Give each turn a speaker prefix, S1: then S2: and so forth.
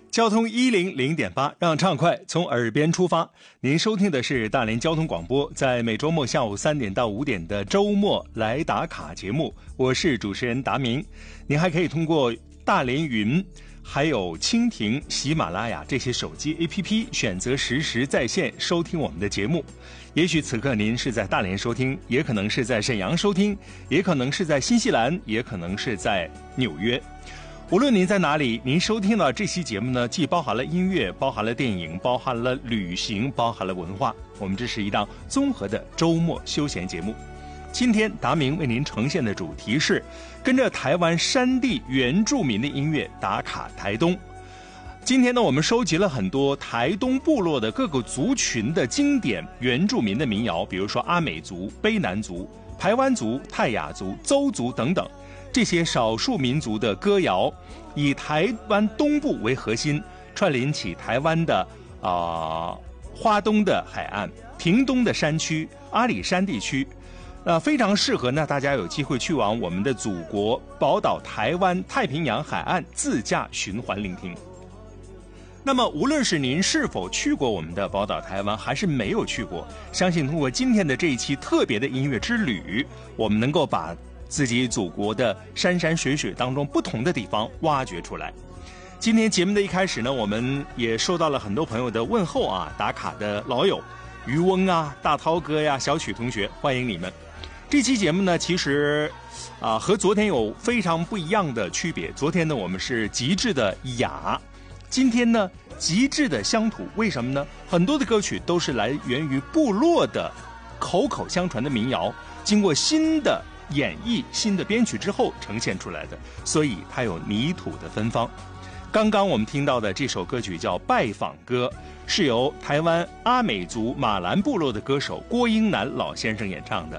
S1: 交通100.8，让畅快从耳边出发。您收听的是大连交通广播，在每周末下午3点到5点的周末来打卡节目，我是主持人达明。您还可以通过大连云还有蜻蜓、喜马拉雅这些手机 APP 选择实时在线收听我们的节目。也许此刻您是在大连收听，也可能是在沈阳收听，也可能是在新西兰，也可能是在纽约。无论您在哪里，您收听到这期节目呢，既包含了音乐，包含了电影，包含了旅行，包含了文化。我们这是一档综合的周末休闲节目。今天达明为您呈现的主题是跟着台湾山地原住民的音乐打卡台东。今天呢，我们收集了很多台东部落的各个族群的经典原住民的民谣，比如说阿美族、卑南族、排湾族、泰雅族、邹族等等。这些少数民族的歌谣以台湾东部为核心，串联起台湾的花东的海岸、屏东的山区、阿里山地区，非常适合呢大家有机会去往我们的祖国宝岛台湾太平洋海岸自驾循环聆听。那么无论是您是否去过我们的宝岛台湾，还是没有去过，相信通过今天的这一期特别的音乐之旅，我们能够把自己祖国的山山水水当中不同的地方挖掘出来。今天节目的一开始呢，我们也收到了很多朋友的问候啊，打卡的老友渔翁啊、大涛哥呀、小曲同学，欢迎你们。这期节目呢，其实和昨天有非常不一样的区别。昨天呢，我们是极致的雅，今天呢，极致的乡土。为什么呢？很多的歌曲都是来源于部落的口口相传的民谣，经过新的演绎、新的编曲之后呈现出来的，所以它有泥土的芬芳。刚刚我们听到的这首歌曲叫《拜访歌》，是由台湾阿美族马兰部落的歌手郭英南老先生演唱的。